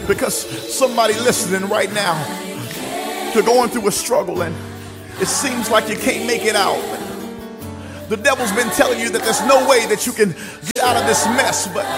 Because somebody listening right now, you're going through a struggle and it seems like you can't make it out. The devil's been telling you that there's no way that you can get out of this mess, but